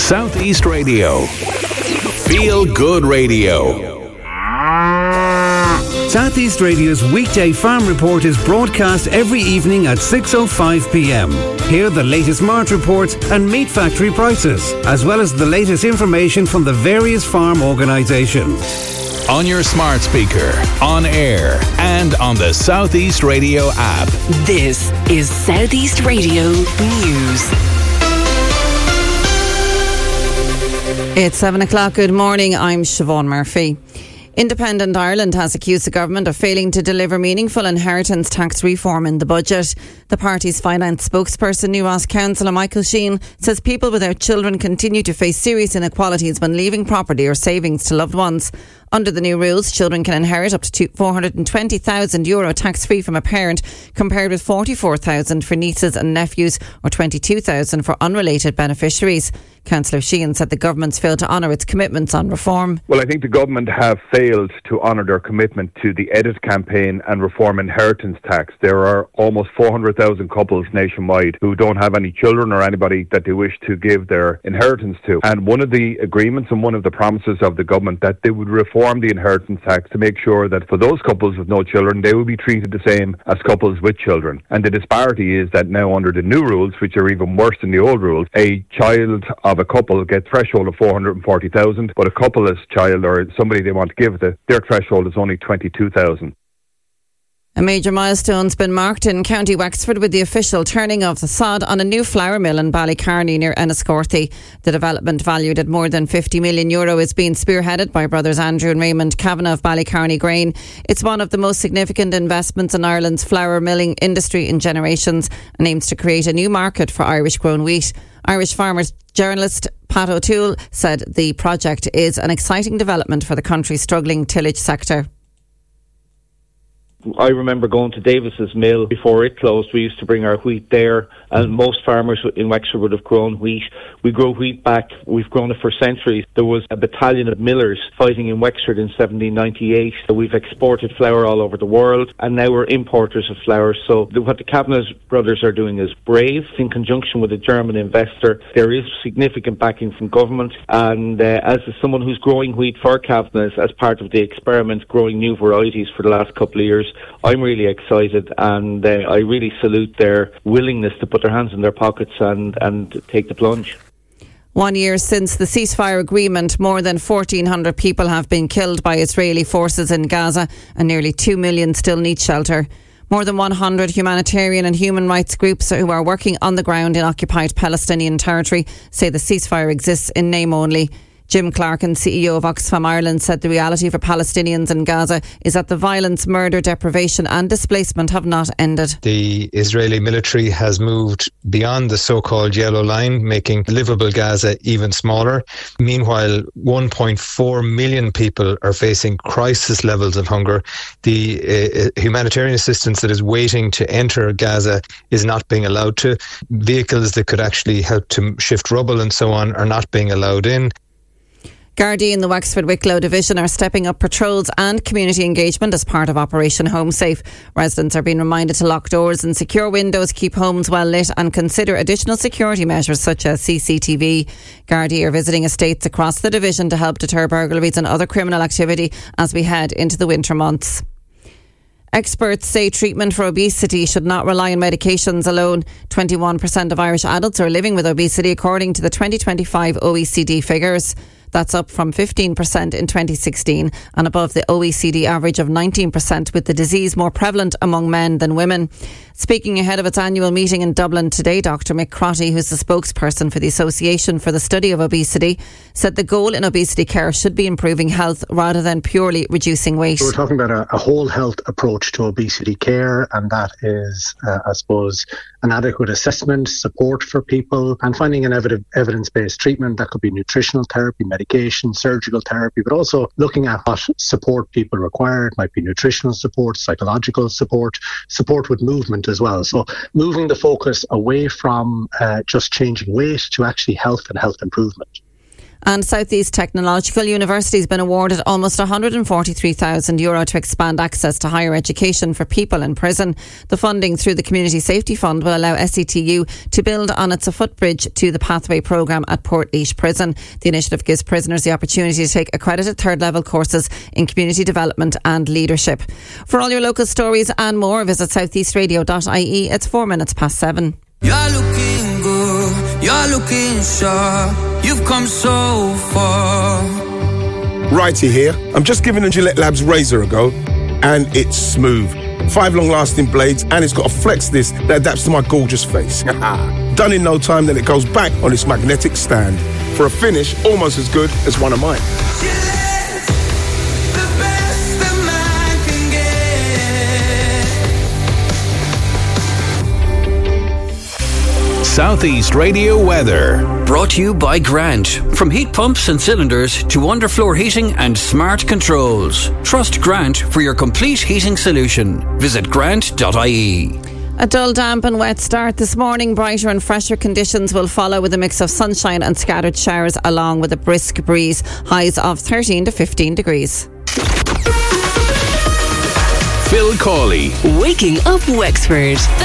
Southeast Radio. Feel Good Radio. Southeast Radio's weekday farm report is broadcast every evening at 6:05 p.m. Hear the latest mart reports and meat factory prices, as well as the latest information from the various farm organisations. On your smart speaker, on air, and on the Southeast Radio app. This is Southeast Radio News. It's 7 o'clock. Good morning. I'm Siobhan Murphy. Independent Ireland has accused the government of failing to deliver meaningful inheritance tax reform in the budget. The party's finance spokesperson, New Ross Councillor Michael Sheehan, says people without children continue to face serious inequalities when leaving property or savings to loved ones. Under the new rules, children can inherit up to €420,000 tax-free from a parent, compared with €44,000 for nieces and nephews or €22,000 for unrelated beneficiaries. Councillor Sheehan said the government's failed to honour its commitments on reform. Well, I think the government have failed to honour their commitment to the EDIT campaign and reform inheritance tax. There are almost 400,000 couples nationwide who don't have any children or anybody that they wish to give their inheritance to. And one of the agreements and one of the promises of the government that they would reform the inheritance tax to make sure that for those couples with no children, they will be treated the same as couples with children. And the disparity is that now under the new rules, which are even worse than the old rules, a child of a couple get threshold of 440,000, but a coupleless child or somebody they want to give it, their threshold is only 22,000. A major milestone's been marked in County Wexford with the official turning of the sod on a new flour mill in Ballycarney near Enniscorthy. The development, valued at more than €50 million, is being spearheaded by brothers Andrew and Raymond Kavanagh of Ballycarney Grain. It's one of the most significant investments in Ireland's flour milling industry in generations and aims to create a new market for Irish-grown wheat. Irish farmers journalist Pat O'Toole said the project is an exciting development for the country's struggling tillage sector. I remember going to Davis's mill before it closed. We used to bring our wheat there, and most farmers in Wexford would have grown wheat. We grow wheat back. We've grown it for centuries. There was a battalion of millers fighting in Wexford in 1798. We've exported flour all over the world, and now we're importers of flour. So what the Kavanagh brothers are doing is brave. In conjunction with a German investor, there is significant backing from government. And as someone who's growing wheat for Kavanagh's as part of the experiment, growing new varieties for the last couple of years, I'm really excited, and I really salute their willingness to put their hands in their pockets and take the plunge. 1 year since the ceasefire agreement, more than 1,400 people have been killed by Israeli forces in Gaza, and nearly 2 million still need shelter. More than 100 humanitarian and human rights groups who are working on the ground in occupied Palestinian territory say the ceasefire exists in name only. Jim Clarkin, CEO of Oxfam Ireland, said the reality for Palestinians in Gaza is that the violence, murder, deprivation and displacement have not ended. The Israeli military has moved beyond the so-called yellow line, making livable Gaza even smaller. Meanwhile, 1.4 million people are facing crisis levels of hunger. The humanitarian assistance that is waiting to enter Gaza is not being allowed to. Vehicles that could actually help to shift rubble and so on are not being allowed in. Gardaí in the Wexford Wicklow division are stepping up patrols and community engagement as part of Operation Home Safe. Residents are being reminded to lock doors and secure windows, keep homes well lit and consider additional security measures such as CCTV. Gardaí are visiting estates across the division to help deter burglaries and other criminal activity as we head into the winter months. Experts say treatment for obesity should not rely on medications alone. 21% of Irish adults are living with obesity according to the 2025 OECD figures. That's up from 15% in 2016 and above the OECD average of 19%, with the disease more prevalent among men than women. Speaking ahead of its annual meeting in Dublin today, Dr Mick Crotty, who's the spokesperson for the Association for the Study of Obesity, said the goal in obesity care should be improving health rather than purely reducing weight. We're talking about a whole health approach to obesity care, and that is, I suppose, an adequate assessment, support for people, and finding an evidence-based treatment. That could be nutritional therapy, medication, surgical therapy, but also looking at what support people require. It might be nutritional support, psychological support, support with movement as well. So moving the focus away from just changing weight to actually health and health improvement. And South East Technological University has been awarded almost €143,000 to expand access to higher education for people in prison. The funding through the Community Safety Fund will allow SETU to build on its footbridge to the Pathway programme at Portlaoise Prison. The initiative gives prisoners the opportunity to take accredited third-level courses in community development and leadership. For all your local stories and more, visit southeastradio.ie. It's 4 minutes past 7. You're looking good, you're looking sharp, you've come so far. Righty here. I'm just giving the Gillette Labs razor a go, and it's smooth. 5 long-lasting blades, and it's got a flex disc that adapts to my gorgeous face. Done in no time, then it goes back on its magnetic stand for a finish almost as good as one of mine. Gillette, the best a man can get. Southeast Radio weather. Brought to you by Grant. From heat pumps and cylinders to underfloor heating and smart controls. Trust Grant for your complete heating solution. Visit grant.ie. A dull, damp and wet start this morning. Brighter and fresher conditions will follow with a mix of sunshine and scattered showers along with a brisk breeze. Highs of 13 to 15 degrees. Phil Cawley. Waking up Wexford.